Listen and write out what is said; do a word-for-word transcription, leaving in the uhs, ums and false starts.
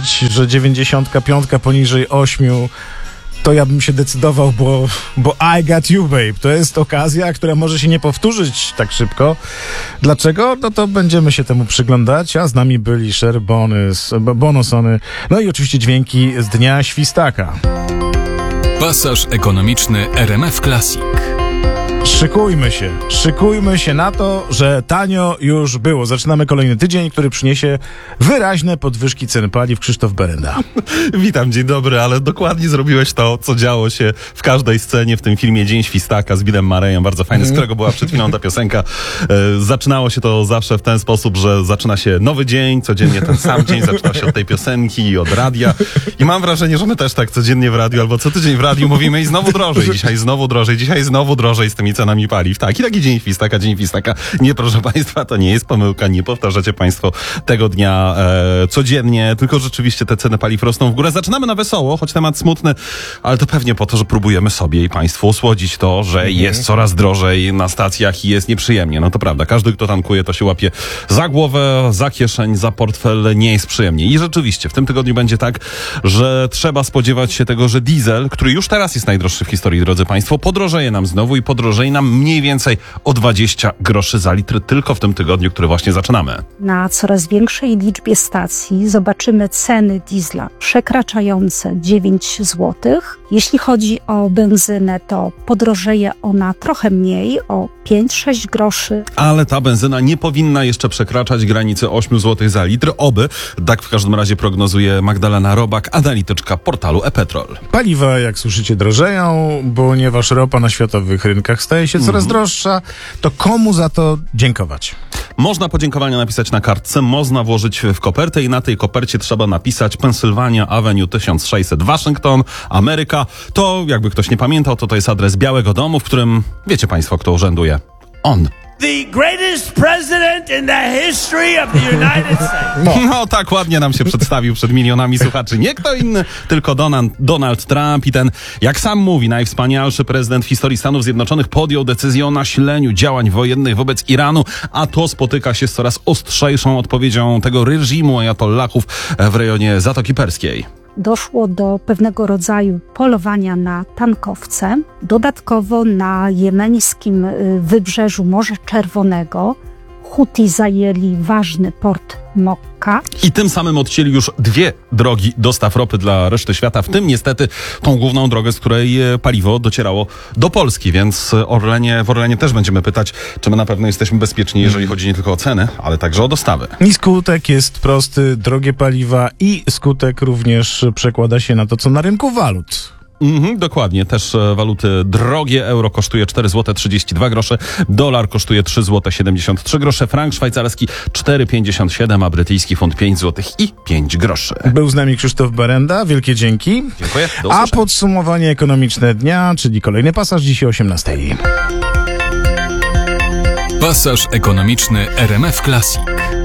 powiedzieć, że dziewięćdziesiątka piątka poniżej ośmiu, to ja bym się decydował, bo, bo I got you, babe. To jest okazja, która może się nie powtórzyć tak szybko. Dlaczego? No to będziemy się temu przyglądać, a z nami byli Cher, Bonus, Bonusony, no i oczywiście dźwięki z Dnia Świstaka. Pasaż ekonomiczny R M F Classic. Szykujmy się, szykujmy się na to, że tanio już było. Zaczynamy kolejny tydzień, który przyniesie wyraźne podwyżki cen paliw. Krzysztof Berenda. Witam, dzień dobry, ale dokładnie zrobiłeś to, co działo się w każdej scenie w tym filmie Dzień Świstaka z Billem Murrayem, bardzo fajny, z którego była przed chwilą ta piosenka. E, zaczynało się to zawsze w ten sposób, że zaczyna się nowy dzień, codziennie ten sam dzień, zaczyna się od tej piosenki i od radia. I mam wrażenie, że my też tak codziennie w radiu albo co tydzień w radiu mówimy i znowu drożej, dzisiaj znowu drożej, dzisiaj znowu drożej z tymi cenami paliw. Tak, i taki Dzień Świstaka, Dzień Świstaka. Nie, proszę Państwa, to nie jest pomyłka, nie powtarzacie Państwo tego dnia e, codziennie, tylko rzeczywiście te ceny paliw rosną w górę. Zaczynamy na wesoło, choć temat smutny, ale to pewnie po to, że próbujemy sobie i Państwu osłodzić to, że mhm. jest coraz drożej na stacjach i jest nieprzyjemnie. No to prawda, każdy, kto tankuje, to się łapie za głowę, za kieszeń, za portfel, nie jest przyjemnie. I rzeczywiście, w tym tygodniu będzie tak, że trzeba spodziewać się tego, że diesel, który już teraz jest najdroższy w historii, drodzy Państwo, podrożeje nam znowu i podrożeje nam mniej więcej o dwadzieścia groszy za litr tylko w tym tygodniu, który właśnie zaczynamy. Na coraz większej liczbie stacji zobaczymy ceny diesla przekraczające dziewięć złotych. Jeśli chodzi o benzynę, to podrożeje ona trochę mniej, o pięć sześć groszy. Ale ta benzyna nie powinna jeszcze przekraczać granicy osiem złotych za litr. Oby, tak w każdym razie prognozuje Magdalena Robak, analityczka portalu e-Petrol. Paliwa, jak słyszycie, drożeją, ponieważ ropa na światowych rynkach staje się coraz droższa. To komu za to dziękować? Można podziękowania napisać na kartce, można włożyć w kopertę i na tej kopercie trzeba napisać Pennsylvania Avenue tysiąc sześćset Waszyngton, Ameryka. To, jakby ktoś nie pamiętał, to to jest adres Białego Domu, w którym wiecie Państwo, kto urzęduje. On. The greatest president in the history of the United States. No. no tak ładnie nam się przedstawił przed milionami słuchaczy. Nie kto inny, tylko Donald, Donald Trump i ten, jak sam mówi, najwspanialszy prezydent w historii Stanów Zjednoczonych podjął decyzję o nasileniu działań wojennych wobec Iranu, a to spotyka się z coraz ostrzejszą odpowiedzią tego reżimu ajatollahów w rejonie Zatoki Perskiej. Doszło do pewnego rodzaju polowania na tankowce. Dodatkowo na jemeńskim wybrzeżu Morza Czerwonego Huti zajęli ważny port Mokka. I tym samym odcięli już dwie drogi dostaw ropy dla reszty świata, w tym niestety tą główną drogę, z której paliwo docierało do Polski, więc Orlenie, w Orlenie też będziemy pytać, czy my na pewno jesteśmy bezpieczni, jeżeli chodzi nie tylko o ceny, ale także o dostawy. I skutek jest prosty, drogie paliwa i skutek również przekłada się na to, co na rynku walut. Mhm, dokładnie, też e, waluty drogie. Euro kosztuje cztery złote trzydzieści dwa grosze, dolar kosztuje trzy złote siedemdziesiąt trzy grosze, frank szwajcarski cztery pięćdziesiąt siedem, a brytyjski funt pięć złotych i pięć groszy. Był z nami Krzysztof Berenda, wielkie dzięki. Dziękuję, do a podsumowanie ekonomiczne dnia, czyli kolejny pasaż dzisiaj o osiemnastej. Pasaż ekonomiczny R M F Classic.